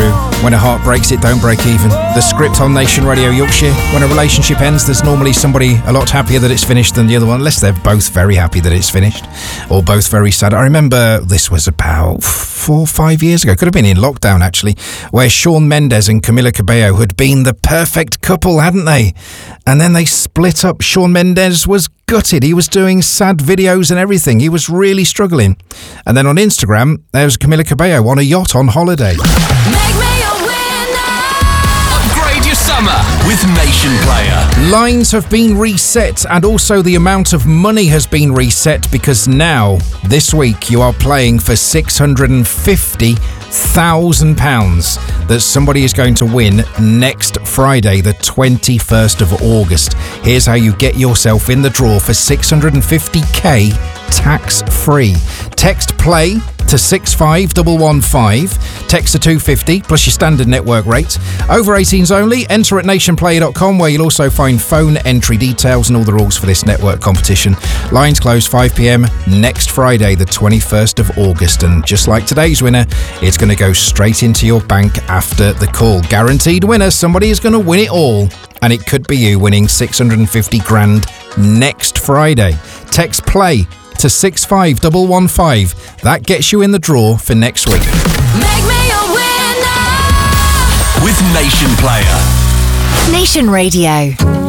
true. When a heart breaks, it don't break even. The script on Nation Radio Yorkshire. When a relationship ends, there's normally somebody a lot happier that it's finished than the other one, unless they're both very happy that it's finished, or both very sad. I remember this was about 4 or 5 years ago, could have been in lockdown actually, where Shawn Mendes and Camila Cabello had been the perfect couple, hadn't they? And then they split up. Shawn Mendes was gutted. He was doing sad videos and everything. He was really struggling. And then on Instagram, there was Camila Cabello on a yacht on holiday. Make me a winner. Upgrade your summer with Nation Player. Lines have been reset, and also the amount of money has been reset, because now, this week, you are playing for £650,000 that somebody is going to win next Friday, the 21st of August. Here's how you get yourself in the draw for 650k tax-free. Text PLAY to 65115. Text to 250 plus your standard network rate. Over 18s only. Enter at nationplayer.com, where you'll also find phone entry details and all the rules for this network competition. Lines close 5 p.m. next Friday, the 21st of August. And just like today's winner, it's going to go straight into your bank after the call. Guaranteed winner. Somebody is going to win it all. And it could be you winning 650 grand next Friday. Text PLAY to 65115. That gets you in the draw for next week. Make me a winner. With Nation Player. Nation Radio.